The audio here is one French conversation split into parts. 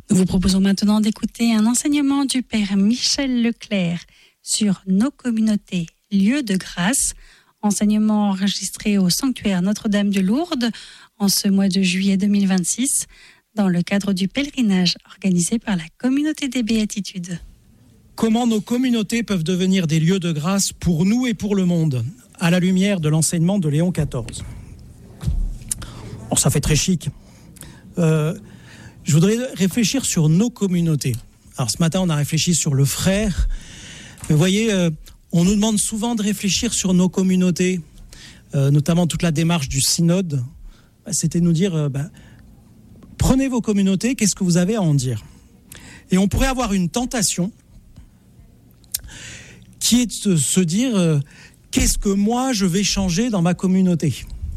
Nous vous proposons maintenant d'écouter un enseignement du Père Michel Leclerc sur nos communautés, lieux de grâce, enseignement enregistré au sanctuaire Notre-Dame de Lourdes en ce mois de juillet 2026 dans le cadre du pèlerinage organisé par la communauté des Béatitudes. Comment nos communautés peuvent devenir des lieux de grâce pour nous et pour le monde, à la lumière de l'enseignement de Léon XIV. Bon, ça fait très chic. Je voudrais réfléchir sur nos communautés. Alors ce matin, on a réfléchi sur le frère. Mais vous voyez, on nous demande souvent de réfléchir sur nos communautés, notamment toute la démarche du synode. C'était de nous dire, prenez vos communautés, qu'est-ce que vous avez à en dire ? Et on pourrait avoir une tentation qui est de se dire, qu'est-ce que moi je vais changer dans ma communauté ?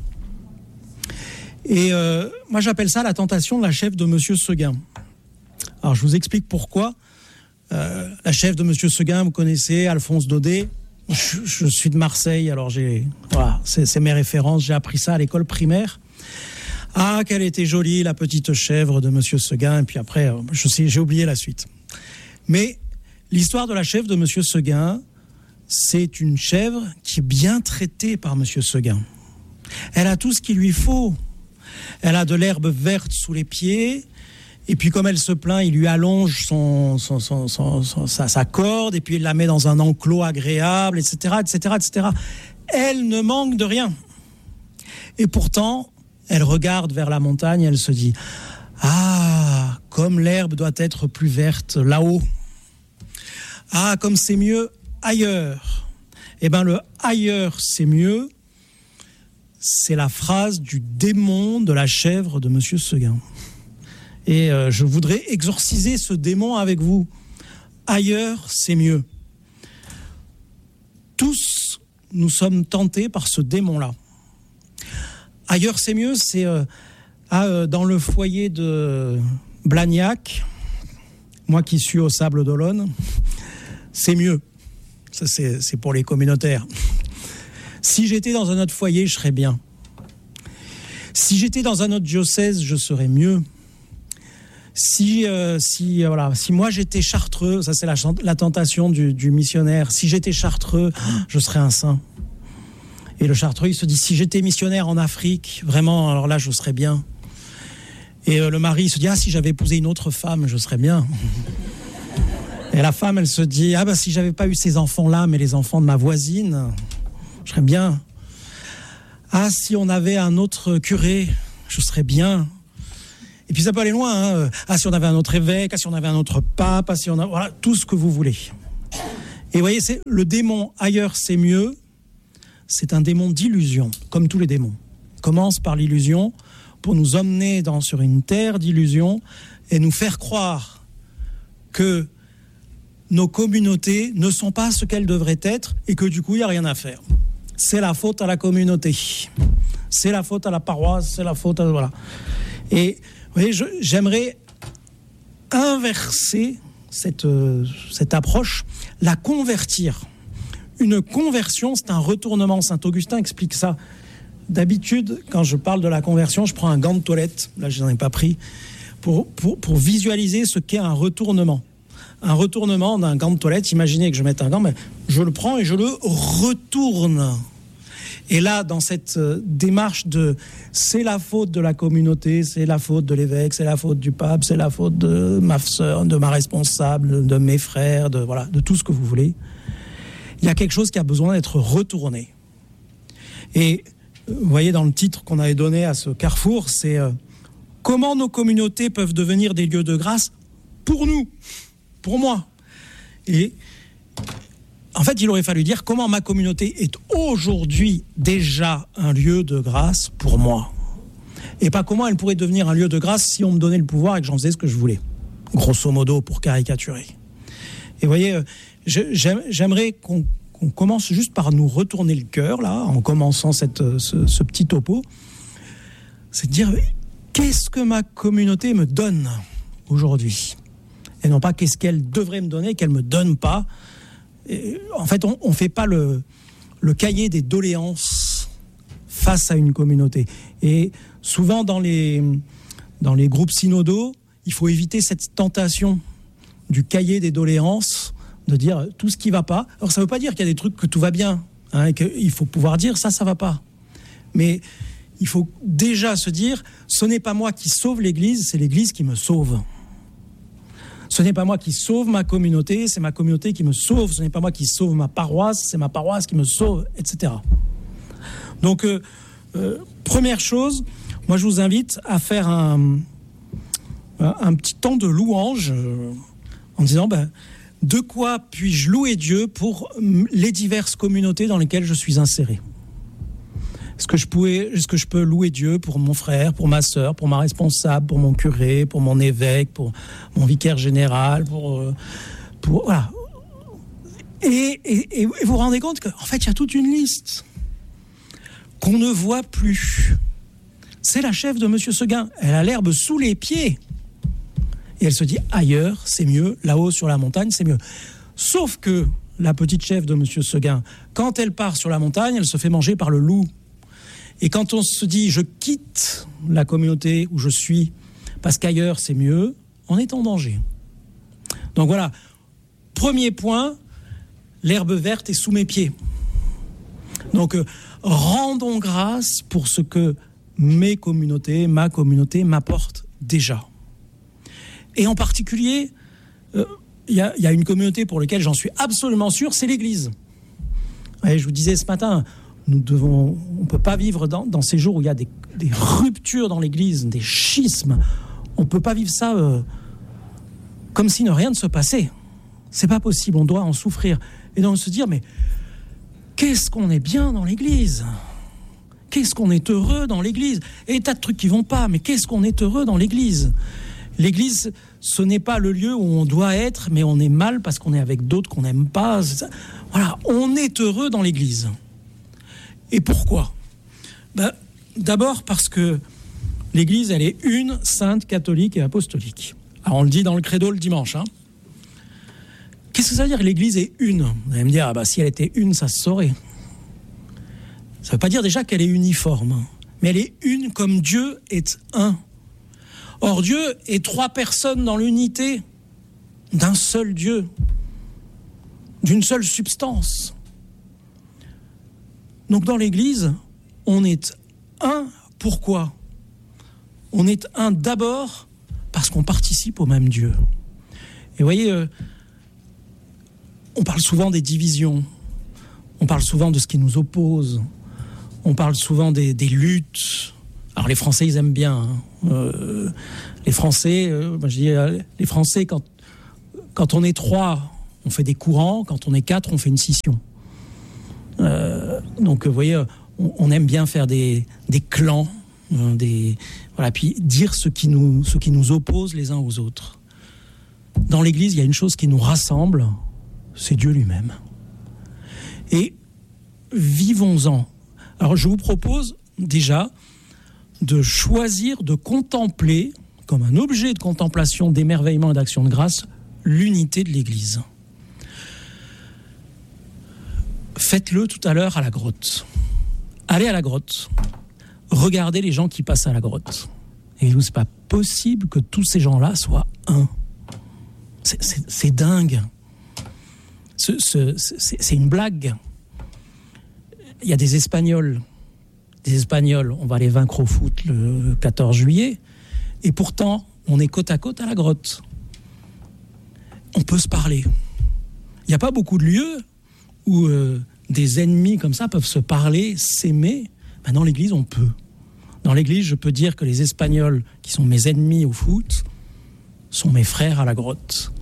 Et moi j'appelle ça la tentation de la chef de Monsieur Seguin. Alors je vous explique pourquoi. La chef de Monsieur Seguin, vous connaissez, Alphonse Daudet. Je suis de Marseille, alors c'est mes références, j'ai appris ça à l'école primaire. Ah, qu'elle était jolie, la petite chèvre de Monsieur Seguin, et puis après, j'ai oublié la suite. Mais l'histoire de la chèvre de Monsieur Seguin, c'est une chèvre qui est bien traitée par Monsieur Seguin. Elle a tout ce qu'il lui faut. Elle a de l'herbe verte sous les pieds, et puis comme elle se plaint, il lui allonge sa corde, et puis il la met dans un enclos agréable, etc., etc., etc. Elle ne manque de rien. Et pourtant, elle regarde vers la montagne, et elle se dit « Ah, comme l'herbe doit être plus verte là-haut. Ah, comme c'est mieux ailleurs. » Eh bien, le « ailleurs, c'est mieux », c'est la phrase du démon de la chèvre de Monsieur Seguin. Et je voudrais exorciser ce démon avec vous. Ailleurs, c'est mieux. Tous, nous sommes tentés par ce démon-là. Ailleurs, c'est mieux, c'est dans le foyer de Blagnac, moi qui suis au Sable d'Olonne, c'est mieux. Ça, c'est pour les communautaires. Si j'étais dans un autre foyer, je serais bien. Si j'étais dans un autre diocèse, je serais mieux. Si moi j'étais chartreux, ça c'est la tentation du missionnaire, si j'étais chartreux, je serais un saint. Et le chartreux, il se dit, si j'étais missionnaire en Afrique, vraiment, alors là, je serais bien. Et le mari, il se dit, si j'avais épousé une autre femme, je serais bien. Et la femme, elle se dit, si j'avais pas eu ces enfants-là, mais les enfants de ma voisine, je serais bien. Si on avait un autre curé, je serais bien. Et puis ça peut aller loin. Si on avait un autre évêque, si on avait un autre pape, voilà, tout ce que vous voulez. Et vous voyez, c'est le démon ailleurs, c'est mieux. C'est un démon d'illusion, comme tous les démons. Il commence par l'illusion pour nous emmener sur une terre d'illusion et nous faire croire que nos communautés ne sont pas ce qu'elles devraient être et que du coup, il n'y a rien à faire. C'est la faute à la communauté. C'est la faute à la paroisse, c'est la faute à... Voilà. Et vous voyez, j'aimerais inverser cette approche, la convertir. Une conversion, c'est un retournement. Saint Augustin explique ça. D'habitude, quand je parle de la conversion, je prends un gant de toilette, là je n'en ai pas pris, pour visualiser ce qu'est un retournement. Un retournement d'un gant de toilette, imaginez que je mette un gant, mais je le prends et je le retourne. Et là, dans cette démarche c'est la faute de la communauté, c'est la faute de l'évêque, c'est la faute du pape, c'est la faute de ma sœur, de ma responsable, de mes frères, de tout ce que vous voulez. Il y a quelque chose qui a besoin d'être retourné. Et vous voyez dans le titre qu'on avait donné à ce carrefour, c'est comment nos communautés peuvent devenir des lieux de grâce pour nous, pour moi. Et en fait, il aurait fallu dire comment ma communauté est aujourd'hui déjà un lieu de grâce pour moi. Et pas comment elle pourrait devenir un lieu de grâce si on me donnait le pouvoir et que j'en faisais ce que je voulais. Grosso modo, pour caricaturer. Et vous voyez, j'aimerais qu'on commence juste par nous retourner le cœur, là, en commençant ce petit topo. C'est de dire, qu'est-ce que ma communauté me donne aujourd'hui ? Et non pas qu'est-ce qu'elle devrait me donner, qu'elle ne me donne pas. Et en fait, on ne fait pas le cahier des doléances face à une communauté. Et souvent, dans les groupes synodaux, il faut éviter cette tentation du cahier des doléances, de dire tout ce qui ne va pas. Alors ça ne veut pas dire qu'il y a des trucs que tout va bien, hein, et qu'il faut pouvoir dire ça ne va pas. Mais il faut déjà se dire, ce n'est pas moi qui sauve l'Église, c'est l'Église qui me sauve. Ce n'est pas moi qui sauve ma communauté, c'est ma communauté qui me sauve. Ce n'est pas moi qui sauve ma paroisse, c'est ma paroisse qui me sauve, etc. Donc, première chose, moi je vous invite à faire un petit temps de louange en disant, de quoi puis-je louer Dieu pour les diverses communautés dans lesquelles je suis inséré ? Est-ce que je peux louer Dieu pour mon frère, pour ma sœur, pour ma responsable, pour mon curé, pour mon évêque, pour mon vicaire général, voilà. Et vous vous rendez compte qu'en fait, il y a toute une liste qu'on ne voit plus. C'est la chef de Monsieur Seguin. Elle a l'herbe sous les pieds. Et elle se dit, ailleurs, c'est mieux. Là-haut, sur la montagne, c'est mieux. Sauf que la petite chef de Monsieur Seguin, quand elle part sur la montagne, elle se fait manger par le loup. Et quand on se dit, je quitte la communauté où je suis, parce qu'ailleurs c'est mieux, on est en danger. Donc voilà, premier point, l'herbe verte est sous mes pieds. Donc rendons grâce pour ce que ma communauté m'apporte déjà. Et en particulier, il y a une communauté pour laquelle j'en suis absolument sûr, c'est l'Église. Et je vous disais ce matin, on ne peut pas vivre dans ces jours où il y a des ruptures dans l'Église, des schismes. On ne peut pas vivre ça comme si rien ne se passait. C'est pas possible, on doit en souffrir. Et donc se dire, mais qu'est-ce qu'on est bien dans l'Église ? Qu'est-ce qu'on est heureux dans l'Église ? Et des tas de trucs qui vont pas, mais qu'est-ce qu'on est heureux dans l'Église ? L'Église, ce n'est pas le lieu où on doit être, mais on est mal parce qu'on est avec d'autres qu'on n'aime pas. Voilà, on est heureux dans l'Église. Et pourquoi ? D'abord parce que l'Église, elle est une, sainte, catholique et apostolique. Alors on le dit dans le credo le dimanche. Hein. Qu'est-ce que ça veut dire que l'Église est une ? Vous allez me dire, si elle était une, ça se saurait. Ça ne veut pas dire déjà qu'elle est uniforme, mais elle est une comme Dieu est un. Or Dieu est trois personnes dans l'unité d'un seul Dieu, d'une seule substance. Donc dans l'Église, on est un. Pourquoi ? On est un d'abord parce qu'on participe au même Dieu. Et vous voyez, on parle souvent des divisions, on parle souvent de ce qui nous oppose, on parle souvent des luttes. Alors les Français, ils aiment bien. Les Français, les Français, quand on est 3, on fait des courants, quand on est 4, on fait une scission. Donc, vous voyez, on aime bien faire des clans, puis dire ce qui nous oppose les uns aux autres. Dans l'Église, il y a une chose qui nous rassemble, c'est Dieu lui-même. Et vivons-en. Alors, je vous propose déjà de choisir de contempler, comme un objet de contemplation, d'émerveillement et d'action de grâce, l'unité de l'Église. Faites-le tout à l'heure à la grotte. Allez à la grotte. Regardez les gens qui passent à la grotte. Et ce n'est pas possible que tous ces gens-là soient un. C'est dingue. C'est une blague. Il y a des Espagnols. On va les vaincre au foot le 14 juillet. Et pourtant, on est côte à côte à la grotte. On peut se parler. Il n'y a pas beaucoup de lieux où des ennemis comme ça peuvent se parler, s'aimer. Dans l'Église, on peut. Dans l'Église, je peux dire que les Espagnols, qui sont mes ennemis au foot, sont mes frères à la grotte.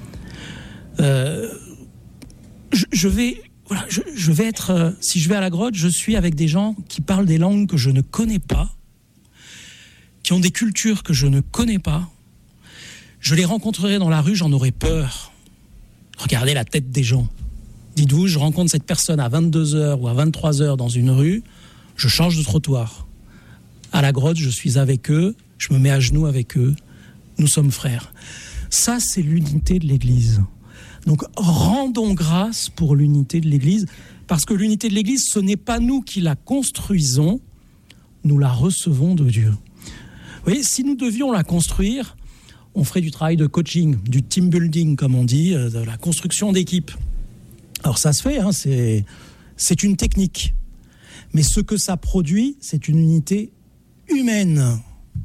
Je vais être... si je vais à la grotte, je suis avec des gens qui parlent des langues que je ne connais pas, qui ont des cultures que je ne connais pas. Je les rencontrerai dans la rue, j'en aurai peur. Regardez la tête des gens. Dites-vous, je rencontre cette personne à 22h ou à 23h dans une rue, je change de trottoir. À la grotte, je suis avec eux, je me mets à genoux avec eux, nous sommes frères. Ça, c'est l'unité de l'Église. Donc, rendons grâce pour l'unité de l'Église, parce que l'unité de l'Église, ce n'est pas nous qui la construisons, nous la recevons de Dieu. Vous voyez, si nous devions la construire, on ferait du travail de coaching, du team building, comme on dit, de la construction d'équipe. Alors ça se fait, hein, c'est une technique. Mais ce que ça produit, c'est une unité humaine.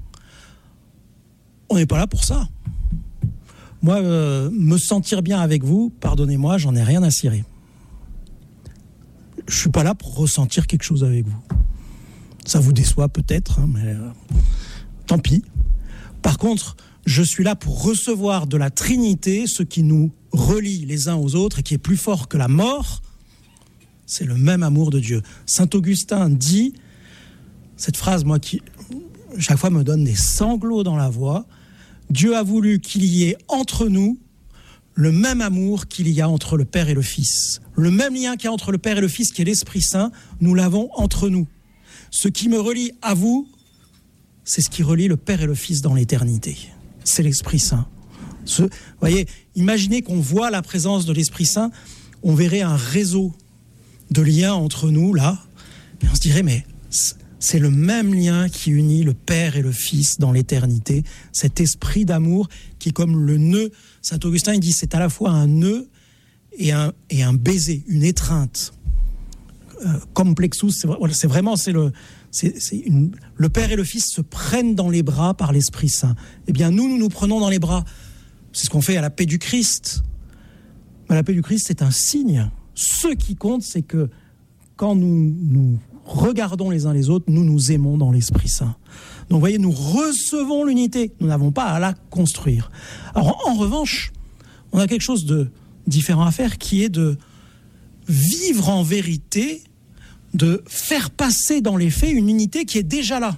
On n'est pas là pour ça. Moi, me sentir bien avec vous, pardonnez-moi, j'en ai rien à cirer. Je ne suis pas là pour ressentir quelque chose avec vous. Ça vous déçoit peut-être, hein, mais tant pis. Par contre, je suis là pour recevoir de la Trinité ce qui nous relie les uns aux autres et qui est plus fort que la mort. C'est le même amour de Dieu. Saint Augustin dit, cette phrase, moi, qui chaque fois me donne des sanglots dans la voix, Dieu a voulu qu'il y ait entre nous le même amour qu'il y a entre le Père et le Fils. Le même lien qu'il y a entre le Père et le Fils, qui est l'Esprit Saint, nous l'avons entre nous. Ce qui me relie à vous, c'est ce qui relie le Père et le Fils dans l'éternité. C'est l'Esprit Saint. Vous voyez, imaginez qu'on voit la présence de l'Esprit Saint, on verrait un réseau de liens entre nous, là, et on se dirait, mais c'est le même lien qui unit le Père et le Fils dans l'éternité, cet esprit d'amour qui est comme le nœud. Saint Augustin, il dit, c'est à la fois un nœud et un baiser, une étreinte. Complexus, le Père et le Fils se prennent dans les bras par l'Esprit Saint. Eh bien, nous prenons dans les bras. C'est ce qu'on fait à la paix du Christ. Mais la paix du Christ, c'est un signe. Ce qui compte, c'est que quand nous regardons les uns les autres, nous nous aimons dans l'Esprit Saint. Donc, vous voyez, nous recevons l'unité. Nous n'avons pas à la construire. Alors, en revanche, on a quelque chose de différent à faire, qui est de vivre en vérité, de faire passer dans les faits une unité qui est déjà là.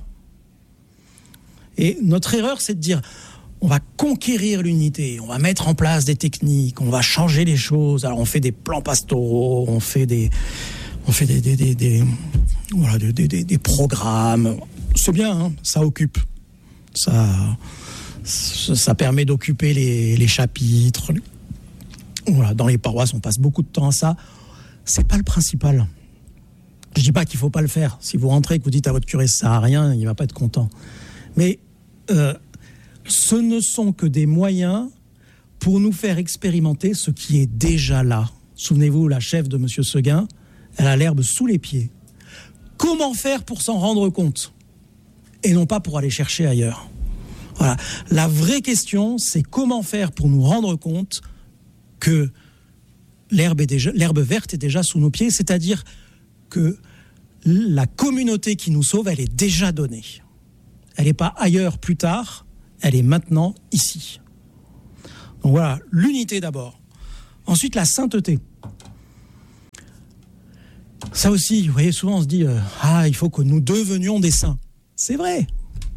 Et notre erreur, c'est de dire, on va conquérir l'unité, on va mettre en place des techniques, on va changer les choses. Alors on fait des plans pastoraux, on fait des programmes. C'est bien, hein, ça occupe. Ça permet d'occuper les chapitres. Voilà, dans les paroisses, on passe beaucoup de temps à ça. C'est pas le principal. Je dis pas qu'il faut pas le faire. Si vous rentrez et que vous dites à votre curé ça sert à rien, il va pas être content. Mais ce ne sont que des moyens pour nous faire expérimenter ce qui est déjà là. Souvenez-vous, la chef de M. Seguin, elle a l'herbe sous les pieds. Comment faire pour s'en rendre compte ? Et non pas pour aller chercher ailleurs. Voilà. La vraie question, c'est comment faire pour nous rendre compte que l'herbe verte est déjà sous nos pieds, c'est-à-dire que la communauté qui nous sauve, elle est déjà donnée. Elle n'est pas ailleurs plus tard, elle est maintenant ici. Donc voilà, l'unité d'abord. Ensuite, la sainteté. Ça aussi, vous voyez, souvent on se dit il faut que nous devenions des saints. C'est vrai.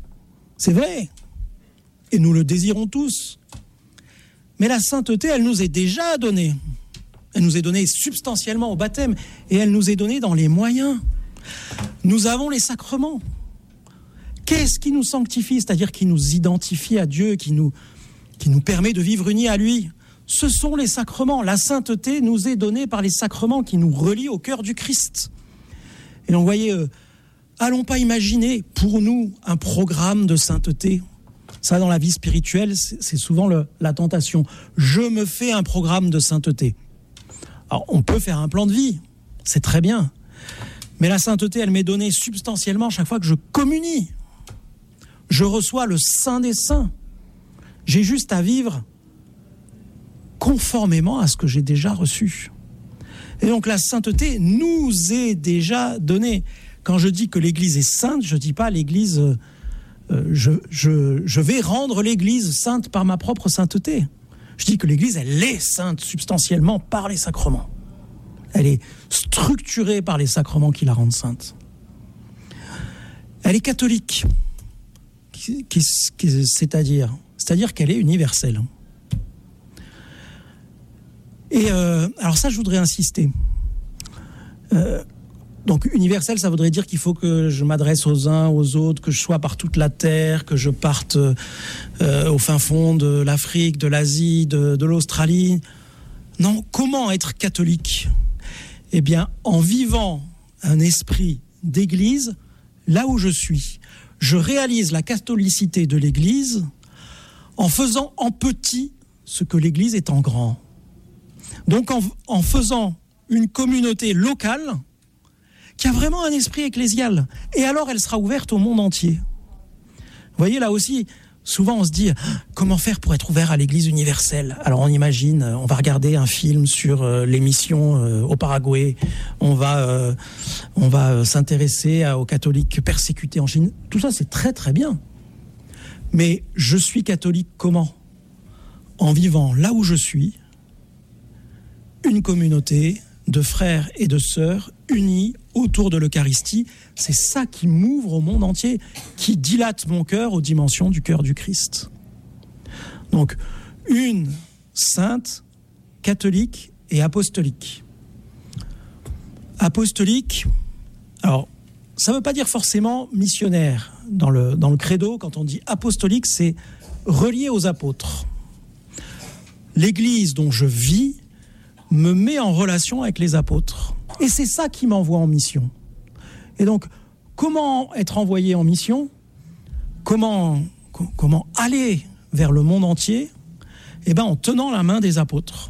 Et nous le désirons tous. Mais la sainteté, elle nous est déjà donnée. Elle nous est donnée substantiellement au baptême et elle nous est donnée dans les moyens. Nous avons les sacrements. Qu'est-ce qui nous sanctifie, c'est-à-dire qui nous identifie à Dieu, qui nous permet de vivre unis à lui ? Ce sont les sacrements. La sainteté nous est donnée par les sacrements qui nous relient au cœur du Christ. Et donc, vous voyez, allons pas imaginer pour nous un programme de sainteté. Ça, dans la vie spirituelle, c'est souvent la tentation. Je me fais un programme de sainteté. Alors, on peut faire un plan de vie, c'est très bien. Mais la sainteté, elle m'est donnée substantiellement chaque fois que je communie. Je reçois le Saint des Saints. J'ai juste à vivre conformément à ce que j'ai déjà reçu. Et donc la sainteté nous est déjà donnée. Quand je dis que l'Église est sainte, je ne dis pas l'Église... je vais rendre l'Église sainte par ma propre sainteté. Je dis que l'Église, elle est sainte substantiellement par les sacrements. Elle est structurée par les sacrements qui la rendent sainte. Elle est catholique, c'est-à-dire qu'elle est universelle. Et alors ça, je voudrais insister. Donc universel, ça voudrait dire qu'il faut que je m'adresse aux uns, aux autres, que je sois par toute la terre, que je parte au fin fond de l'Afrique, de l'Asie, de l'Australie. Non, comment être catholique ? Eh bien, en vivant un esprit d'église là où je suis. Je réalise la catholicité de l'Église en faisant en petit ce que l'Église est en grand. Donc en faisant une communauté locale qui a vraiment un esprit ecclésial. Et alors elle sera ouverte au monde entier. Vous voyez, là aussi, souvent on se dit comment faire pour être ouvert à l'Église universelle. Alors on imagine, on va regarder un film sur les missions au Paraguay, on va s'intéresser aux catholiques persécutés en Chine. Tout ça c'est très très bien. Mais je suis catholique comment ? En vivant là où je suis, une communauté de frères et de sœurs unis autour de l'Eucharistie. C'est ça qui m'ouvre au monde entier, qui dilate mon cœur aux dimensions du cœur du Christ. Donc, une sainte, catholique et apostolique. Apostolique, alors, ça ne veut pas dire forcément missionnaire. Dans le credo, quand on dit apostolique, c'est relié aux apôtres. L'Église dont je vis me met en relation avec les apôtres. Et c'est ça qui m'envoie en mission. Et donc, comment être envoyé en mission ? Comment aller vers le monde entier ? Eh bien, en tenant la main des apôtres.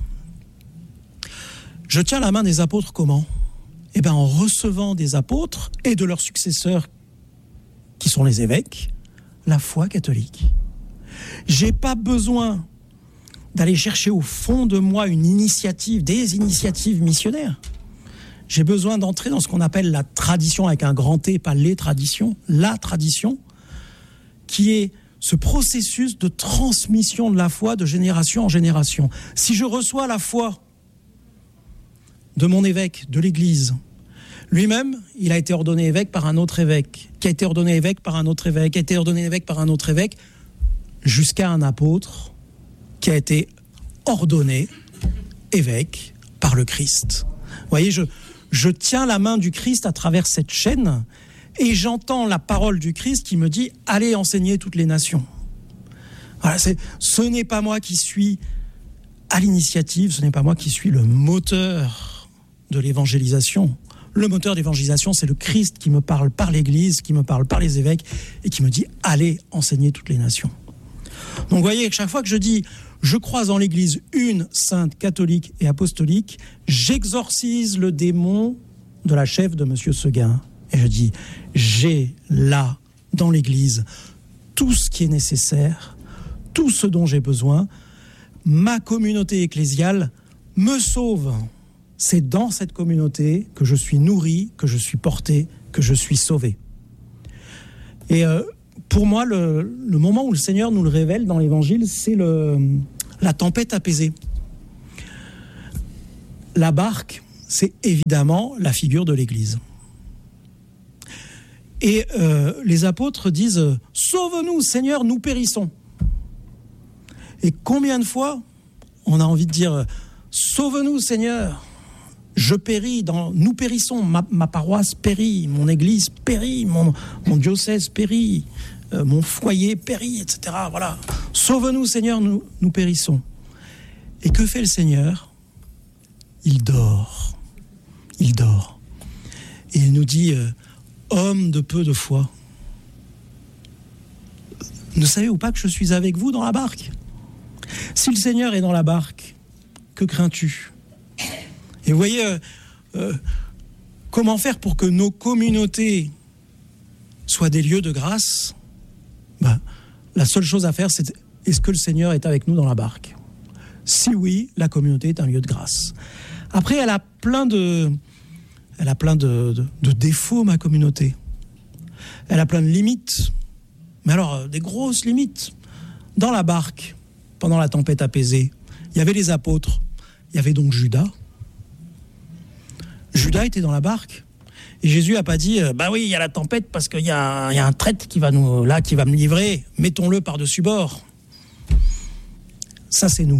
Je tiens la main des apôtres comment ? Eh bien, en recevant des apôtres et de leurs successeurs, qui sont les évêques, la foi catholique. J'ai pas besoin d'aller chercher au fond de moi des initiatives missionnaires. J'ai besoin d'entrer dans ce qu'on appelle la tradition avec un grand T, pas les traditions, la tradition, qui est ce processus de transmission de la foi de génération en génération. Si je reçois la foi de mon évêque, de l'Église, lui-même, il a été ordonné évêque par un autre évêque, qui a été ordonné évêque par un autre évêque, qui a été ordonné évêque par un autre évêque, jusqu'à un apôtre qui a été ordonné évêque par le Christ. Vous voyez, je tiens la main du Christ à travers cette chaîne et j'entends la parole du Christ qui me dit « Allez enseigner toutes les nations ». Voilà, ce n'est pas moi qui suis à l'initiative, ce n'est pas moi qui suis le moteur de l'évangélisation. Le moteur d'évangélisation, c'est le Christ qui me parle par l'Église, qui me parle par les évêques et qui me dit « Allez enseigner toutes les nations ». Donc vous voyez, chaque fois que je dis « Je crois en l'Église une, sainte, catholique et apostolique », j'exorcise le démon de la chef de M. Seguin. Et je dis « J'ai là, dans l'Église, tout ce qui est nécessaire, tout ce dont j'ai besoin. Ma communauté ecclésiale me sauve. C'est dans cette communauté que je suis nourri, que je suis porté, que je suis sauvé. » Et pour moi, le moment où le Seigneur nous le révèle dans l'Évangile, c'est la tempête apaisée. La barque, c'est évidemment la figure de l'Église. Et les apôtres disent « Sauve-nous, Seigneur, nous périssons ». Et combien de fois on a envie de dire « Sauve-nous, Seigneur, je péris, nous périssons, ma paroisse périt, mon église périt, mon diocèse périt, mon foyer périt, etc. » Voilà. « Sauve-nous, Seigneur, nous périssons ». Et que fait le Seigneur ? Il dort. Il dort. Et il nous dit « Homme de peu de foi, ne savez-vous pas que je suis avec vous dans la barque ? Si le Seigneur est dans la barque, que crains-tu ? » Et vous voyez, comment faire pour que nos communautés soient des lieux de grâce ? La seule chose à faire, c'est est-ce que le Seigneur est avec nous dans la barque ? Si oui, la communauté est un lieu de grâce. Après, elle a plein de défauts, ma communauté. Elle a plein de limites. Mais alors, des grosses limites. Dans la barque, pendant la tempête apaisée, il y avait les apôtres. Il y avait donc Judas. Judas était dans la barque. Et Jésus n'a pas dit « oui, il y a la tempête parce qu'il y a un traître qui va me livrer. Mettons-le par-dessus bord. » Ça, c'est nous.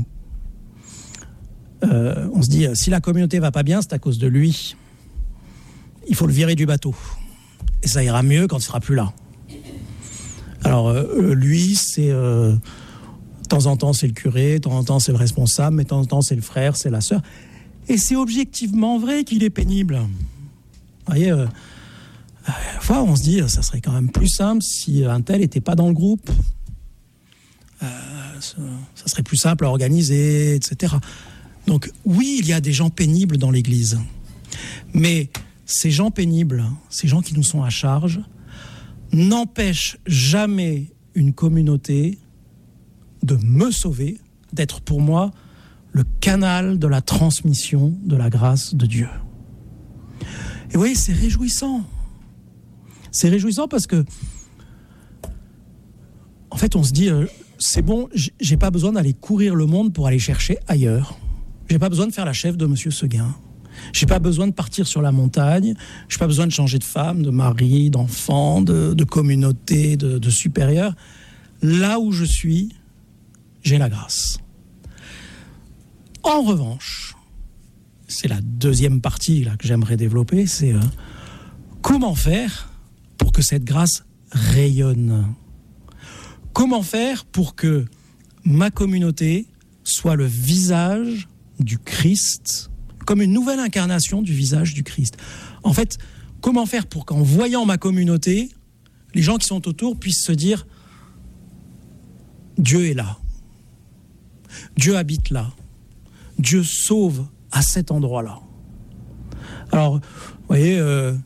On se dit « Si la communauté va pas bien, c'est à cause de lui. Il faut le virer du bateau. Et ça ira mieux quand il sera plus là. » Alors, lui, c'est... de temps en temps, c'est le curé, de temps en temps, c'est le responsable, mais de temps en temps, c'est le frère, c'est la sœur. Et c'est objectivement vrai qu'il est pénible. Vous voyez, fois, on se dit, ça serait quand même plus simple si un tel n'était pas dans le groupe. ça serait plus simple à organiser, etc. Donc oui, il y a des gens pénibles dans l'Église. Mais ces gens pénibles, ces gens qui nous sont à charge, n'empêchent jamais une communauté de me sauver, d'être pour moi le canal de la transmission de la grâce de Dieu. Et vous voyez, c'est réjouissant. C'est réjouissant parce que, en fait, on se dit, c'est bon, j'ai pas besoin d'aller courir le monde pour aller chercher ailleurs. J'ai pas besoin de faire la chef de Monsieur Seguin. J'ai pas besoin de partir sur la montagne. J'ai pas besoin de changer de femme, de mari, d'enfant, de communauté, de supérieur. Là où je suis, j'ai la grâce. En revanche, c'est la deuxième partie là, que j'aimerais développer, c'est comment faire pour que cette grâce rayonne ? Comment faire pour que ma communauté soit le visage du Christ, comme une nouvelle incarnation du visage du Christ ? En fait, comment faire pour qu'en voyant ma communauté, les gens qui sont autour puissent se dire « Dieu est là, Dieu habite là, Dieu sauve à cet endroit-là ». Alors, vous voyez,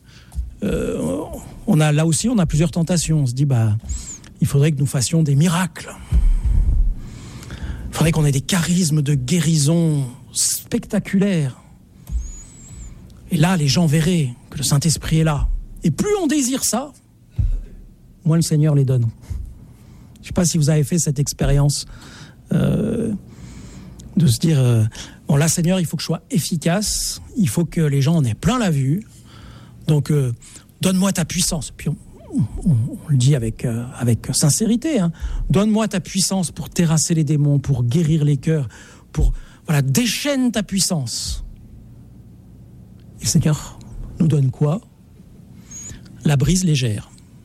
on a plusieurs tentations. On se dit, il faudrait que nous fassions des miracles. Il faudrait qu'on ait des charismes de guérison spectaculaires. Et là, les gens verraient que le Saint-Esprit est là. Et plus on désire ça, moins le Seigneur les donne. Je ne sais pas si vous avez fait cette expérience de se dire, bon là, Seigneur, il faut que je sois efficace, il faut que les gens en aient plein la vue, donc donne-moi ta puissance. Puis on le dit avec sincérité, hein. Donne-moi ta puissance pour terrasser les démons, pour guérir les cœurs, déchaîne ta puissance. Et le Seigneur nous donne quoi ? La brise légère.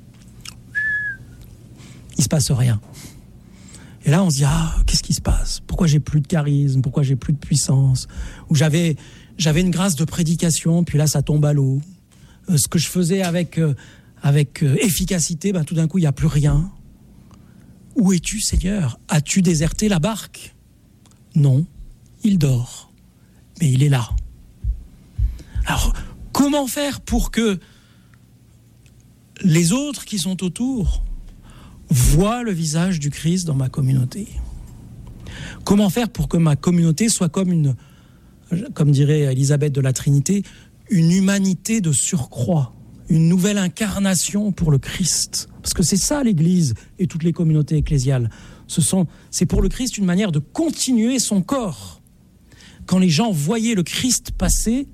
Il ne se passe rien. Et là, on se dit, qu'est-ce qui se passe ? Pourquoi j'ai plus de charisme ? Pourquoi j'ai plus de puissance ? Ou j'avais une grâce de prédication, puis là, ça tombe à l'eau. Ce que je faisais avec efficacité, tout d'un coup, il n'y a plus rien. Où es-tu, Seigneur ? As-tu déserté la barque ? Non, il dort, mais il est là. Alors, comment faire pour que les autres qui sont autour voient le visage du Christ dans ma communauté ? Comment faire pour que ma communauté soit comme dirait Élisabeth de la Trinité, une humanité de surcroît, une nouvelle incarnation pour le Christ ? Parce que c'est ça l'Église et toutes les communautés ecclésiales. C'est pour le Christ une manière de continuer son corps. Quand les gens voyaient le Christ passer,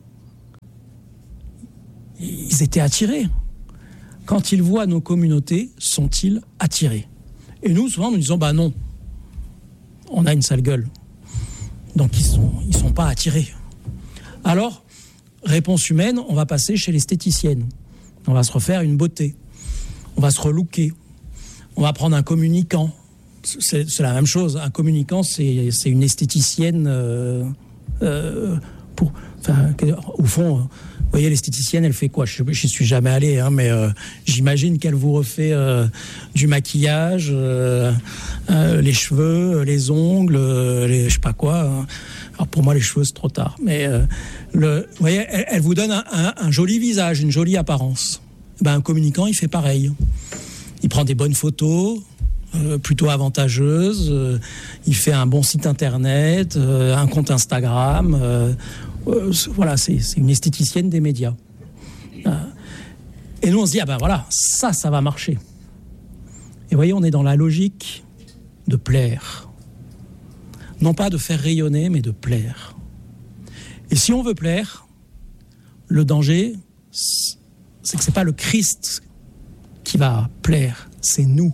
ils étaient attirés. Quand ils voient nos communautés, sont-ils attirés ? Et nous, souvent, nous disons, non, on a une sale gueule. Donc, ils sont pas attirés. Alors, réponse humaine, on va passer chez l'esthéticienne. On va se refaire une beauté. On va se relooker. On va prendre un communicant. C'est la même chose. Un communicant, c'est une esthéticienne au fond, vous voyez, l'esthéticienne, elle fait quoi ? Je n'y suis jamais allé, mais j'imagine qu'elle vous refait du maquillage, les cheveux, les ongles, je sais pas quoi. Alors pour moi, les cheveux, c'est trop tard. Mais vous voyez, elle vous donne un joli visage, une jolie apparence. Un communicant, il fait pareil. Il prend des bonnes photos, plutôt avantageuses. Il fait un bon site internet, un compte Instagram. Voilà, c'est une esthéticienne des médias. Et nous, on se dit, ça va marcher. Et vous voyez, on est dans la logique de plaire. Non pas de faire rayonner, mais de plaire. Et si on veut plaire, le danger, c'est que ce n'est pas le Christ qui va plaire, c'est nous.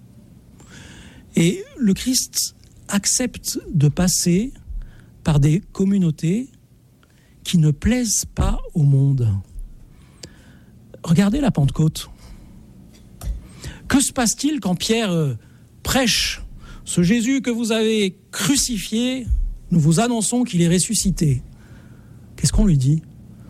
Et le Christ accepte de passer par des communautés qui ne plaisent pas au monde. Regardez la Pentecôte. Que se passe-t-il quand Pierre prêche ce Jésus que vous avez crucifié, nous vous annonçons qu'il est ressuscité. Qu'est-ce qu'on lui dit ?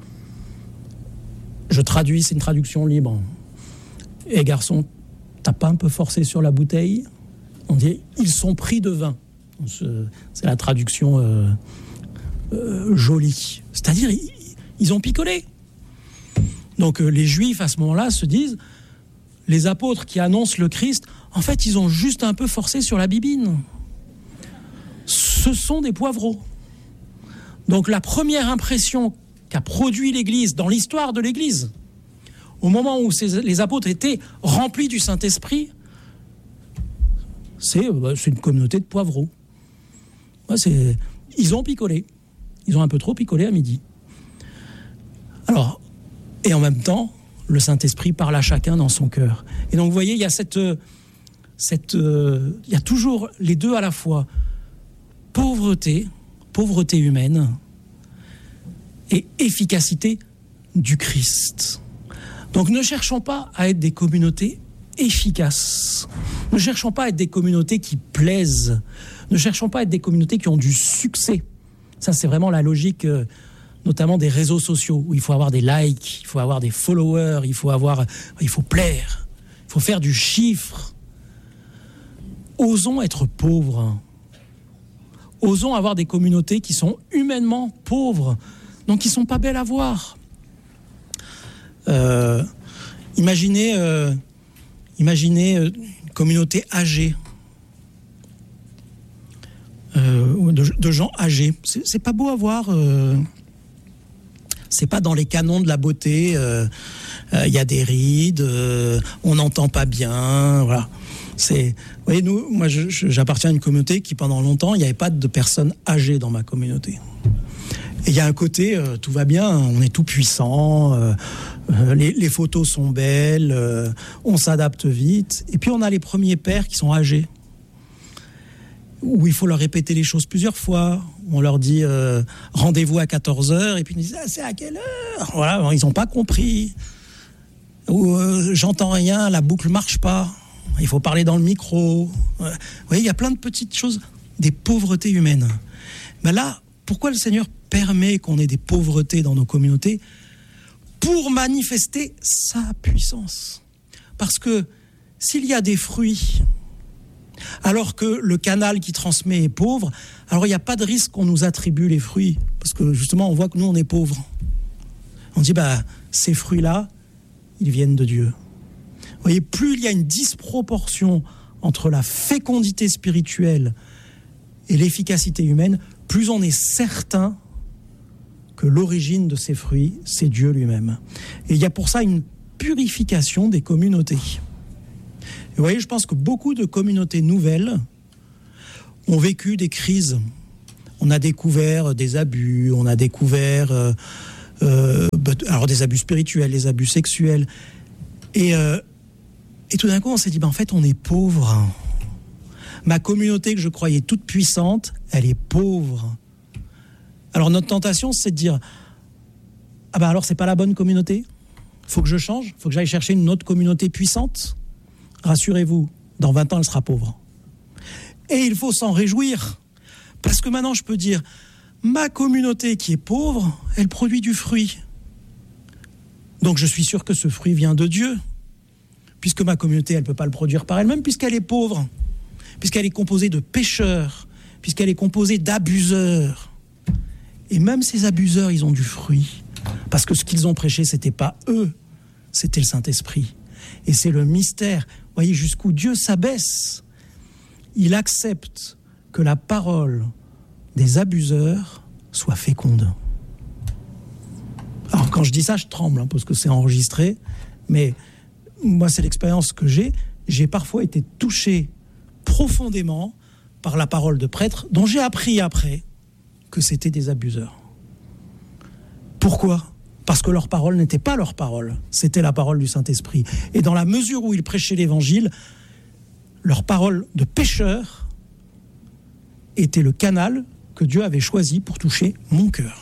Je traduis, c'est une traduction libre. « Eh garçon, t'as pas un peu forcé sur la bouteille ? On dit ils sont pris de vin. C'est la traduction jolie. C'est-à-dire ils ont picolé. Donc les Juifs à ce moment-là se disent, les apôtres qui annoncent le Christ, en fait ils ont juste un peu forcé sur la bibine. Ce sont des poivreaux. Donc la première impression qu'a produit l'Église dans l'histoire de l'Église, au moment où les apôtres étaient remplis du Saint-Esprit, c'est une communauté de poivreaux. Ils ont picolé. Ils ont un peu trop picolé à midi. Alors, et en même temps, le Saint-Esprit parle à chacun dans son cœur. Et donc, vous voyez, il y a il y a toujours les deux à la fois. Pauvreté humaine et efficacité du Christ. Donc, ne cherchons pas à être des communautés efficaces. Ne cherchons pas à être des communautés qui plaisent. Ne cherchons pas à être des communautés qui ont du succès. Ça, c'est vraiment la logique, notamment des réseaux sociaux, où il faut avoir des likes, il faut avoir des followers, il faut plaire, il faut faire du chiffre. Osons être pauvres. Osons avoir des communautés qui sont humainement pauvres, donc qui ne sont pas belles à voir. Imaginez une communauté âgée, de gens âgés. C'est pas beau à voir. C'est pas dans les canons de la beauté. Il y a des rides, on n'entend pas bien. Voilà. Vous voyez, moi, j'appartiens à une communauté qui, pendant longtemps, il n'y avait pas de personnes âgées dans ma communauté. Et il y a un côté, tout va bien, on est tout puissant, les photos sont belles, on s'adapte vite. Et puis on a les premiers pères qui sont âgés, où il faut leur répéter les choses plusieurs fois. On leur dit rendez-vous à 14h, et puis ils disent c'est à quelle heure? Voilà, ils n'ont pas compris. Ou j'entends rien, la boucle ne marche pas, il faut parler dans le micro. Vous voyez, il y a plein de petites choses, des pauvretés humaines. Ben là, pourquoi le Seigneur permet qu'on ait des pauvretés dans nos communautés? Pour manifester sa puissance. Parce que s'il y a des fruits, alors que le canal qui transmet est pauvre, alors il n'y a pas de risque qu'on nous attribue les fruits. Parce que justement, on voit que nous, on est pauvres. On dit, ces fruits-là, ils viennent de Dieu. Vous voyez, plus il y a une disproportion entre la fécondité spirituelle et l'efficacité humaine, plus on est certain que l'origine de ces fruits, c'est Dieu lui-même. Et il y a pour ça une purification des communautés. Et vous voyez, je pense que beaucoup de communautés nouvelles ont vécu des crises. On a découvert des abus, on a découvert alors des abus spirituels, des abus sexuels. Et tout d'un coup, on s'est dit, en fait, on est pauvre. Ma communauté que je croyais toute puissante, elle est pauvre. Alors notre tentation, c'est de dire, alors c'est pas la bonne communauté. Faut que je change, faut que j'aille chercher une autre communauté puissante. Rassurez-vous, dans 20 ans, elle sera pauvre. Et il faut s'en réjouir, parce que maintenant, je peux dire, ma communauté qui est pauvre, elle produit du fruit. Donc je suis sûr que ce fruit vient de Dieu, puisque ma communauté, elle ne peut pas le produire par elle-même, puisqu'elle est pauvre, puisqu'elle est composée de pécheurs, puisqu'elle est composée d'abuseurs. Et même ces abuseurs, ils ont du fruit, parce que ce qu'ils ont prêché, c'était pas eux, c'était le Saint-Esprit. Et c'est le mystère. Vous voyez jusqu'où Dieu s'abaisse. Il accepte que la parole des abuseurs soit féconde. Alors quand je dis ça, je tremble, parce que c'est enregistré, mais moi, c'est l'expérience que j'ai. J'ai parfois été touché profondément par la parole de prêtres, dont j'ai appris après que c'était des abuseurs. Pourquoi ? Parce que leur parole n'était pas leur parole, c'était la parole du Saint-Esprit. Et dans la mesure où ils prêchaient l'Évangile, leur parole de pécheur était le canal que Dieu avait choisi pour toucher mon cœur.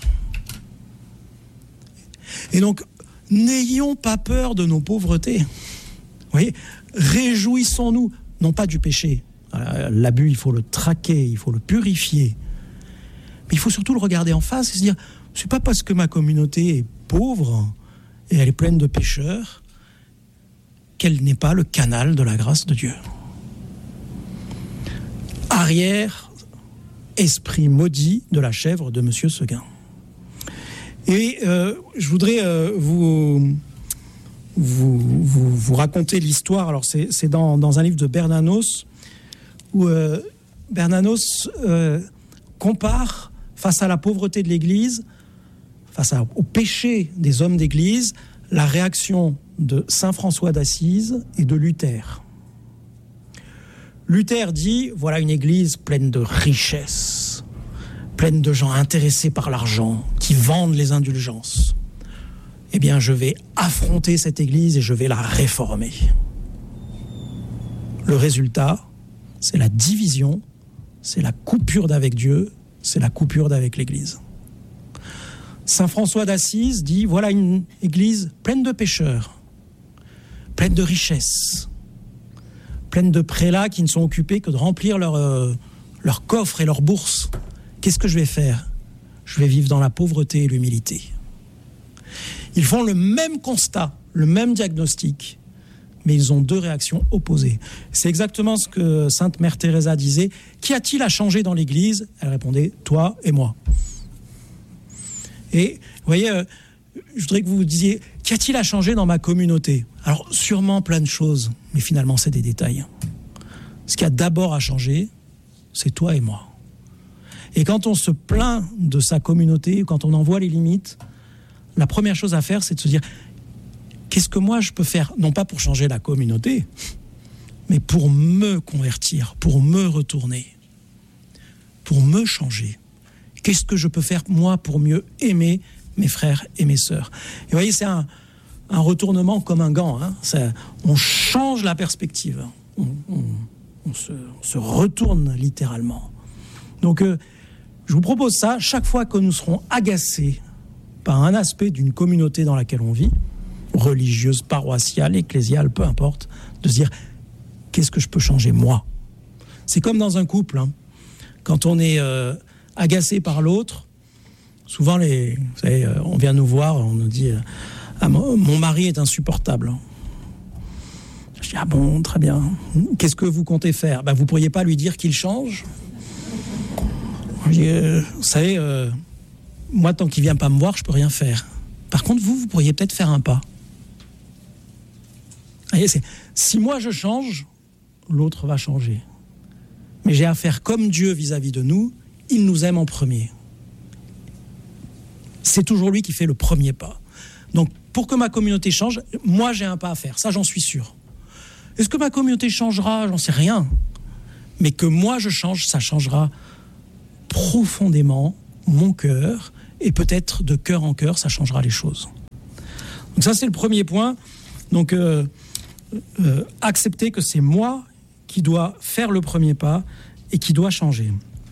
Et donc, n'ayons pas peur de nos pauvretés. Vous voyez, réjouissons-nous, non pas du péché. L'abus, il faut le traquer, il faut le purifier. Mais il faut surtout le regarder en face et se dire, c'est pas parce que ma communauté est pauvre et elle est pleine de pécheurs qu'elle n'est pas le canal de la grâce de Dieu. arrière esprit maudit de la chèvre de Monsieur Seguin. Et je voudrais vous raconter l'histoire. Alors c'est dans un livre de Bernanos où Bernanos compare face à la pauvreté de l'Église, au péché des hommes d'Église, la réaction de saint François d'Assise et de Luther. Luther dit, voilà une Église pleine de richesses, pleine de gens intéressés par l'argent, qui vendent les indulgences. Eh bien, je vais affronter cette Église et je vais la réformer. Le résultat, c'est la division, c'est la coupure d'avec Dieu, c'est la coupure d'avec l'Église. Saint François d'Assise dit, voilà une Église pleine de pécheurs, pleine de richesses, pleine de prélats qui ne sont occupés que de remplir leur coffre et leur bourse. Qu'est-ce que je vais faire ? Je vais vivre dans la pauvreté et l'humilité. Ils font le même constat, le même diagnostic, mais ils ont deux réactions opposées. C'est exactement ce que Sainte Mère Teresa disait. Qu'y a-t-il à changer dans l'Église ? Elle répondait, toi et moi. Et vous voyez, je voudrais que vous vous disiez, qu'y a-t-il à changer dans ma communauté ? Alors sûrement plein de choses, mais finalement c'est des détails. Ce qu'il y a d'abord à changer, c'est toi et moi. Et quand on se plaint de sa communauté, quand on en voit les limites, la première chose à faire, c'est de se dire, qu'est-ce que moi je peux faire ? Non pas pour changer la communauté, mais pour me convertir, pour me retourner, pour me changer. Qu'est-ce que je peux faire, moi, pour mieux aimer mes frères et mes sœurs ? Et vous voyez, c'est un retournement comme un gant. Hein. On change la perspective. On se retourne littéralement. Donc, je vous propose ça, chaque fois que nous serons agacés par un aspect d'une communauté dans laquelle on vit, religieuse, paroissiale, ecclésiale, peu importe, de se dire, qu'est-ce que je peux changer, moi ? C'est comme dans un couple, hein. Quand on est agacé par l'autre, souvent, vous savez, on vient nous voir, on nous dit, mon mari est insupportable. Je dis, ah bon, très bien. Qu'est-ce que vous comptez faire ? Vous ne pourriez pas lui dire qu'il change ? Je dis, vous savez, moi, tant qu'il ne vient pas me voir, je ne peux rien faire. Par contre, vous pourriez peut-être faire un pas. Voyez, si moi je change, l'autre va changer. Mais j'ai à faire comme Dieu vis-à-vis de nous, il nous aime en premier. C'est toujours lui qui fait le premier pas. Donc, pour que ma communauté change, moi j'ai un pas à faire, ça j'en suis sûr. Est-ce que ma communauté changera ? J'en sais rien. Mais que moi je change, ça changera profondément mon cœur, et peut-être de cœur en cœur, ça changera les choses. Donc ça c'est le premier point. Donc accepter que c'est moi qui dois faire le premier pas et qui doit changer.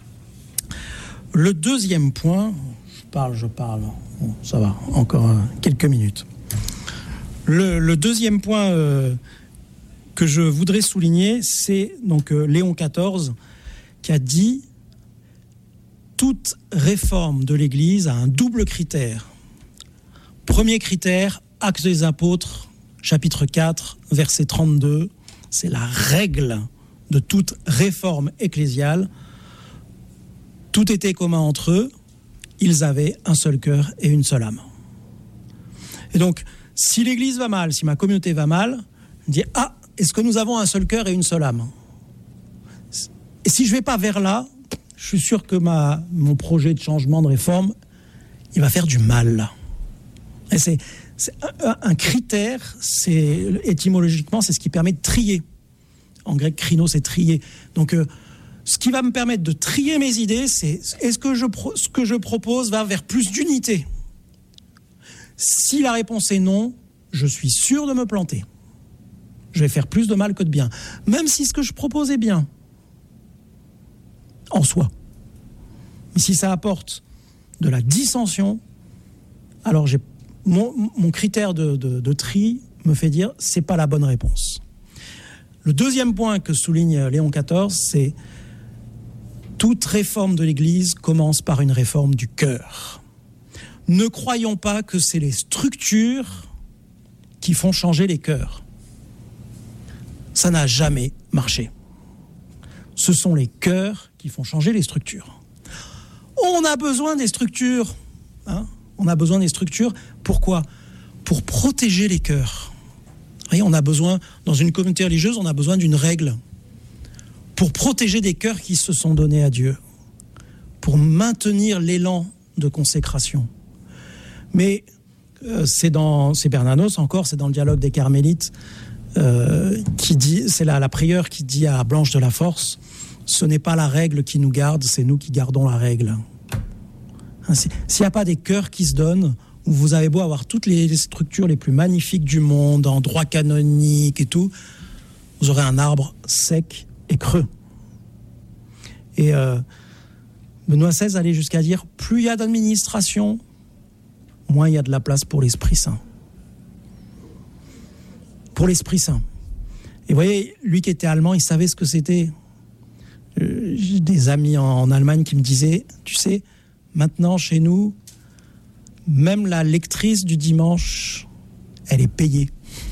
Le deuxième point, je parle, bon, ça va, encore quelques minutes. Le deuxième point que je voudrais souligner, c'est donc Léon XIV qui a dit « Toute réforme de l'Église a un double critère. Premier critère, Actes des Apôtres, chapitre 4, verset 32, c'est la règle de toute réforme ecclésiale. Tout était commun entre eux, ils avaient un seul cœur et une seule âme. » Et donc, si l'Église va mal, si ma communauté va mal, je dis « Ah, est-ce que nous avons un seul cœur et une seule âme ?» Et si je ne vais pas vers là, je suis sûr que mon projet de changement, de réforme, il va faire du mal. Et c'est un critère, étymologiquement, c'est ce qui permet de trier. En grec, krino, c'est trier. Donc, ce qui va me permettre de trier mes idées, c'est est-ce que ce que je propose va vers plus d'unité ? Si la réponse est non, je suis sûr de me planter. Je vais faire plus de mal que de bien. Même si ce que je propose est bien, en soi. Mais si ça apporte de la dissension, alors mon critère de tri me fait dire c'est pas la bonne réponse. Le deuxième point que souligne Léon XIV, c'est toute réforme de l'Église commence par une réforme du cœur. Ne croyons pas que c'est les structures qui font changer les cœurs. Ça n'a jamais marché. Ce sont les cœurs qui font changer les structures. On a besoin des structures. On a besoin des structures. Pourquoi ? Pour protéger les cœurs. Vous voyez, on a besoin, dans une communauté religieuse, on a besoin d'une règle pour protéger des cœurs qui se sont donnés à Dieu, pour maintenir l'élan de consécration. Mais c'est Bernanos encore, c'est dans le dialogue des Carmélites, qui dit, c'est la prieure qui dit à Blanche de la Force, ce n'est pas la règle qui nous garde, c'est nous qui gardons la règle. S'il n'y a pas des cœurs qui se donnent, où vous avez beau avoir toutes les structures les plus magnifiques du monde, en droit canonique et tout, vous aurez un arbre sec et creux. Et Benoît XVI allait jusqu'à dire, plus il y a d'administration, moins il y a de la place pour l'Esprit Saint. Pour l'Esprit Saint. Et vous voyez, lui qui était allemand, il savait ce que c'était. J'ai des amis en Allemagne qui me disaient, tu sais, maintenant chez nous, même la lectrice du dimanche, elle est payée.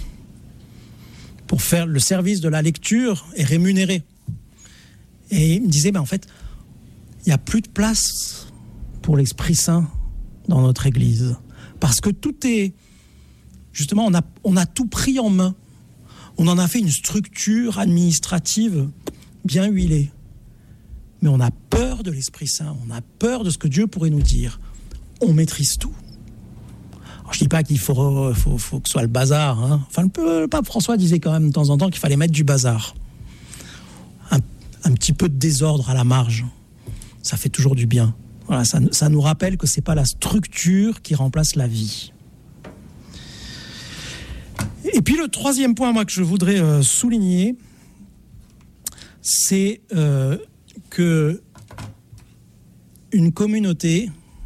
Pour faire le service de la lecture est rémunérée. Et il me disait, en fait, il n'y a plus de place pour l'Esprit Saint dans notre Église. Parce que tout est... Justement, on a tout pris en main. On en a fait une structure administrative bien huilée. Mais on a peur de l'Esprit Saint. On a peur de ce que Dieu pourrait nous dire. On maîtrise tout. Alors, je ne dis pas qu'il faut que ce soit le bazar. Enfin, le pape François disait quand même de temps en temps qu'il fallait mettre du bazar. Un petit peu de désordre à la marge. Ça fait toujours du bien. Voilà, ça nous rappelle que ce n'est pas la structure qui remplace la vie. Et puis le troisième point, moi, que je voudrais souligner, c'est que une communauté,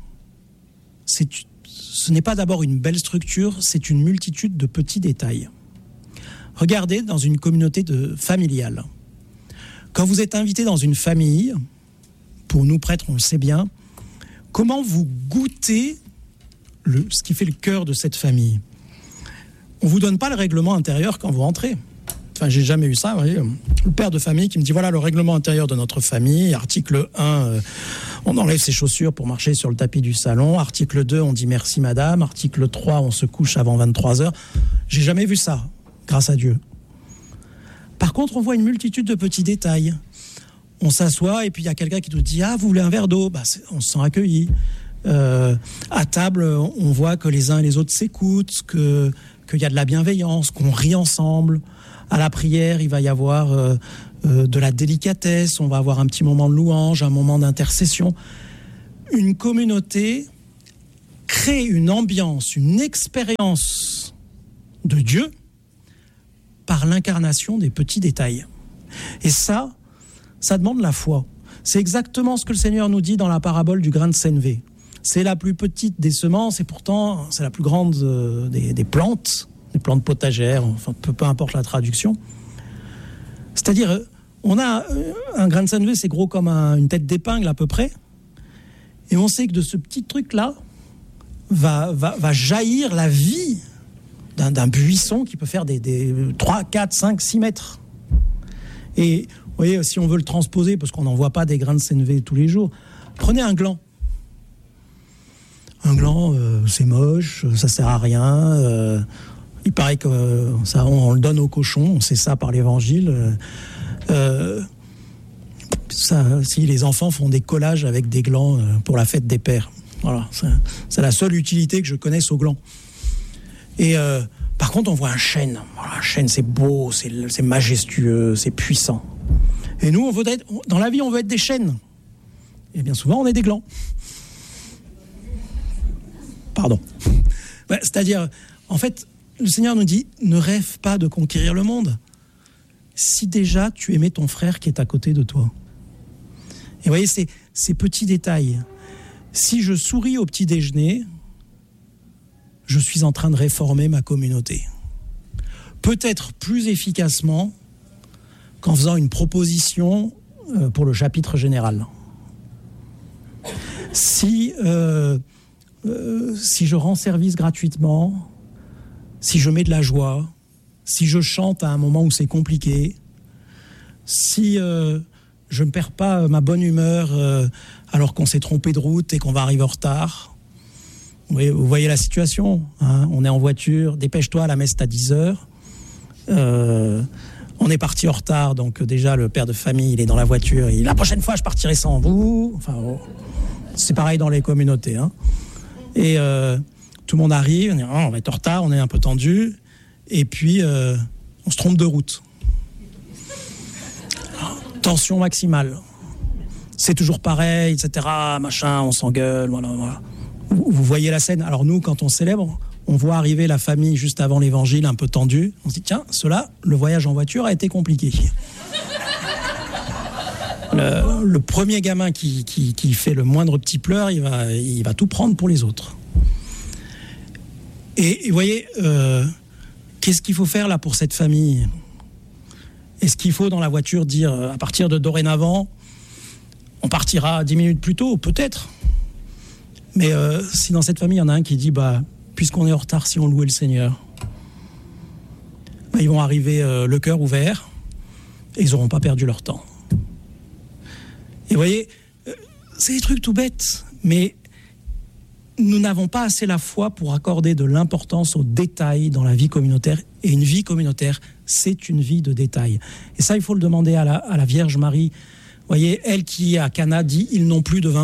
ce n'est pas d'abord une belle structure, c'est une multitude de petits détails. Regardez dans une communauté familiale. Quand vous êtes invité dans une famille, pour nous prêtres, on le sait bien, comment vous goûtez ce qui fait le cœur de cette famille ? On ne vous donne pas le règlement intérieur quand vous rentrez. Enfin, j'ai jamais eu ça. Vous voyez, le père de famille qui me dit, voilà le règlement intérieur de notre famille. Article 1, on enlève ses chaussures pour marcher sur le tapis du salon. Article 2, on dit merci madame. Article 3, on se couche avant 23h. J'ai jamais vu ça, grâce à Dieu. Par contre, on voit une multitude de petits détails. On s'assoit et puis il y a quelqu'un qui nous dit, ah, vous voulez un verre d'eau ? On se sent accueilli. À table, on voit que les uns et les autres s'écoutent, qu'il y a de la bienveillance, qu'on rit ensemble. À la prière, il va y avoir de la délicatesse, on va avoir un petit moment de louange, un moment d'intercession. Une communauté crée une ambiance, une expérience de Dieu par l'incarnation des petits détails. Et ça demande la foi. C'est exactement ce que le Seigneur nous dit dans la parabole du grain de sénévé. C'est la plus petite des semences et pourtant c'est la plus grande des plantes potagères, enfin peu importe la traduction. C'est-à-dire, on a un grain de sénévé, c'est gros comme une tête d'épingle à peu près, et on sait que de ce petit truc-là va jaillir la vie d'un buisson qui peut faire des 3, 4, 5, 6 mètres. Et vous voyez, si on veut le transposer, parce qu'on n'en voit pas des grains de sénévé tous les jours, prenez un gland. Un gland, c'est moche, ça sert à rien. Il paraît que ça, on le donne aux cochons, on sait ça par l'évangile. Si les enfants font des collages avec des glands pour la fête des pères. Voilà, c'est la seule utilité que je connaisse aux glands. Et par contre, on voit un chêne. Voilà, un chêne, c'est beau, c'est majestueux, c'est puissant. Et nous, dans la vie, on veut être des chênes. Et bien souvent, on est des glands. Pardon. C'est-à-dire, en fait, le Seigneur nous dit, ne rêve pas de conquérir le monde. Si déjà tu aimais ton frère qui est à côté de toi. Et vous voyez, ces petits détails. Si je souris au petit déjeuner, je suis en train de réformer ma communauté. Peut-être plus efficacement qu'en faisant une proposition pour le chapitre général. Si je rends service gratuitement, si je mets de la joie, si je chante à un moment où c'est compliqué, si je ne perds pas ma bonne humeur alors qu'on s'est trompé de route et qu'on va arriver en retard. Vous voyez la situation, hein, on est en voiture, dépêche-toi, la messe est à 10h. On est parti en retard, donc déjà le père de famille, il est dans la voiture. La prochaine fois, je partirai sans vous. Enfin, c'est pareil dans les communautés. Hein. Et tout le monde arrive, on va être en retard, on est un peu tendu. Et puis, on se trompe de route. Tension maximale. C'est toujours pareil, etc. Machin, on s'engueule, voilà. Vous voyez la scène. Alors nous, quand on célèbre, on voit arriver la famille juste avant l'évangile, un peu tendue. On se dit, tiens, le voyage en voiture a été compliqué. Le premier gamin qui fait le moindre petit pleur, il va tout prendre pour les autres. Et vous voyez, qu'est-ce qu'il faut faire là pour cette famille ? Est-ce qu'il faut dans la voiture dire, à partir de dorénavant, on partira 10 minutes plus tôt ? Peut-être. Mais si dans cette famille, il y en a un qui dit, puisqu'on est en retard, si on louait le Seigneur, ils vont arriver le cœur ouvert et ils n'auront pas perdu leur temps. Et vous voyez, c'est des trucs tout bêtes, mais nous n'avons pas assez la foi pour accorder de l'importance aux détails dans la vie communautaire. Et une vie communautaire, c'est une vie de détails. Et ça, il faut le demander à la Vierge Marie. Vous voyez, elle qui, à Cana, dit « ils n'ont plus de vin ».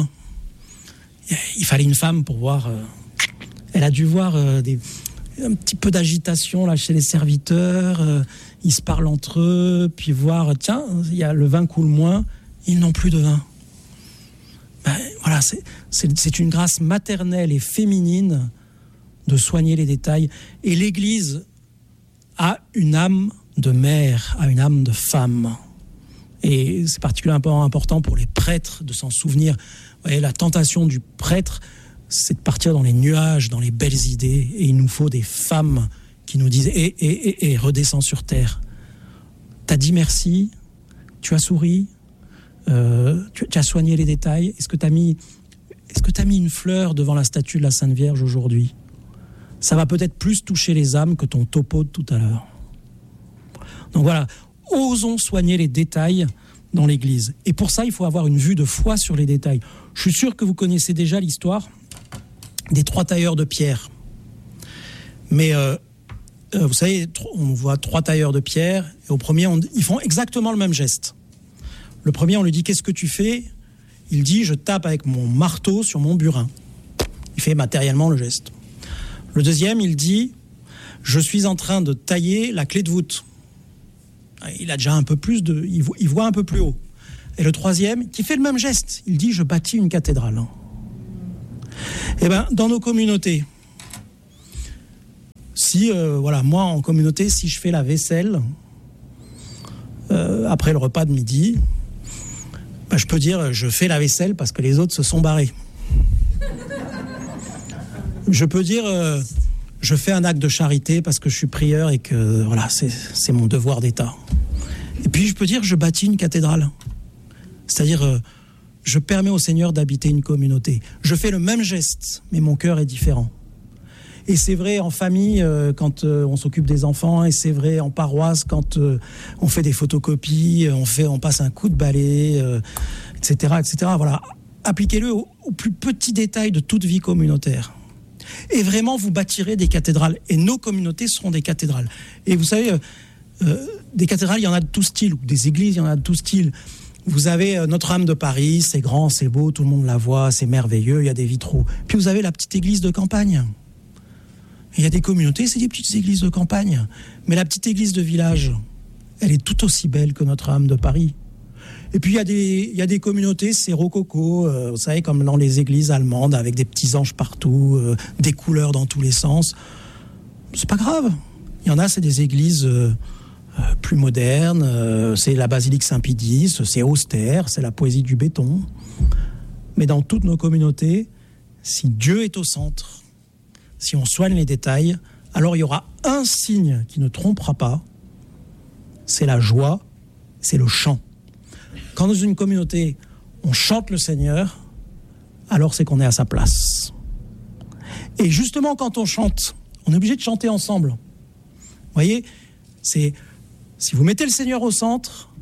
Il fallait une femme pour voir... elle a dû voir un petit peu d'agitation là, chez les serviteurs. Ils se parlent entre eux, puis voir, tiens, le vin coule moins, ils n'ont plus de vin. Voilà, c'est une grâce maternelle et féminine de soigner les détails. Et l'Église a une âme de mère, a une âme de femme. Et c'est particulièrement important pour les prêtres de s'en souvenir. Vous voyez, la tentation du prêtre, c'est de partir dans les nuages, dans les belles idées. Et il nous faut des femmes qui nous disent « redescends sur terre. T'as dit merci, tu as souri, tu as soigné les détails. Est-ce que t'as mis une fleur devant la statue de la Sainte Vierge aujourd'hui ? Ça va peut-être plus toucher les âmes que ton topo de tout à l'heure. » Donc voilà, osons soigner les détails dans l'Église. Et pour ça, il faut avoir une vue de foi sur les détails. Je suis sûr que vous connaissez déjà l'histoire des 3 tailleurs de pierre. Mais vous savez, on voit 3 tailleurs de pierre, et au premier, ils font exactement le même geste. Le premier, on lui dit « Qu'est-ce que tu fais ?» Il dit « Je tape avec mon marteau sur mon burin. » Il fait matériellement le geste. Le deuxième, il dit « Je suis en train de tailler la clé de voûte. » Il a déjà un peu plus il voit un peu plus haut. Et le troisième, qui fait le même geste, il dit « Je bâtis une cathédrale. » Eh bien, dans nos communautés, si, moi en communauté, si je fais la vaisselle après le repas de midi, je peux dire je fais la vaisselle parce que les autres se sont barrés. Je peux dire je fais un acte de charité parce que je suis prieur et que c'est mon devoir d'État. Et puis je peux dire je bâtis une cathédrale. C'est-à-dire je permets au Seigneur d'habiter une communauté. Je fais le même geste, mais mon cœur est différent. Et c'est vrai en famille quand on s'occupe des enfants, et c'est vrai en paroisse quand on fait des photocopies, on passe un coup de balai, etc., etc. Voilà, appliquez-le aux plus petits détails de toute vie communautaire. Et vraiment, vous bâtirez des cathédrales. Et nos communautés seront des cathédrales. Et vous savez, des cathédrales, il y en a de tout style, ou des églises, il y en a de tout style. Vous avez Notre-Dame de Paris, c'est grand, c'est beau, tout le monde la voit, c'est merveilleux, il y a des vitraux. Puis vous avez la petite église de campagne. Il y a des communautés, c'est des petites églises de campagne. Mais la petite église de village, elle est tout aussi belle que Notre-Dame de Paris. Et puis il y a des communautés, c'est rococo, vous savez, comme dans les églises allemandes, avec des petits anges partout, des couleurs dans tous les sens. C'est pas grave. Il y en a, c'est des églises plus modernes, c'est la basilique Saint-Pédis, c'est austère, c'est la poésie du béton. Mais dans toutes nos communautés, si Dieu est au centre, si on soigne les détails, alors il y aura un signe qui ne trompera pas, c'est la joie, c'est le chant. Quand dans une communauté, on chante le Seigneur, alors c'est qu'on est à sa place. Et justement, quand on chante, on est obligé de chanter ensemble. Vous voyez, si vous mettez le Seigneur au centre,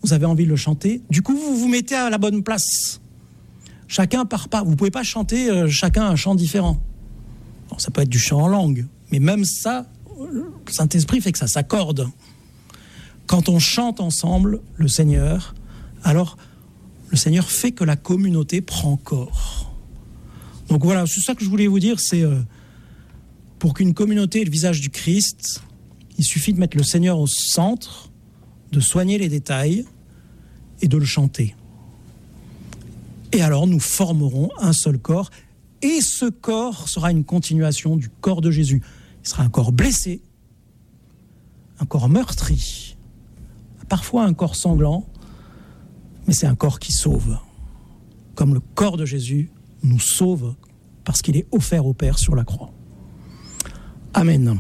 vous avez envie de le chanter. Du coup, vous vous mettez à la bonne place. Chacun part pas. Vous pouvez pas chanter chacun un chant différent. Alors, ça peut être du chant en langue, mais même ça, le Saint-Esprit fait que ça s'accorde. Quand on chante ensemble le Seigneur, alors le Seigneur fait que la communauté prend corps. Donc voilà, c'est ça que je voulais vous dire, c'est pour qu'une communauté ait le visage du Christ, il suffit de mettre le Seigneur au centre, de soigner les détails et de le chanter. Et alors nous formerons un seul corps, et ce corps sera une continuation du corps de Jésus. Il sera un corps blessé, un corps meurtri, parfois un corps sanglant, mais c'est un corps qui sauve. Comme le corps de Jésus nous sauve parce qu'il est offert au Père sur la croix. Amen.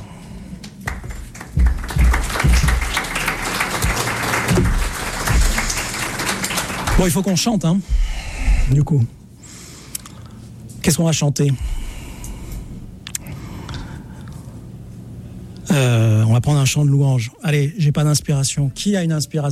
Bon, il faut qu'on chante, hein, du coup. Qu'est-ce qu'on va chanter ? On va prendre un chant de louange. Allez, j'ai pas d'inspiration. Qui a une inspiration ?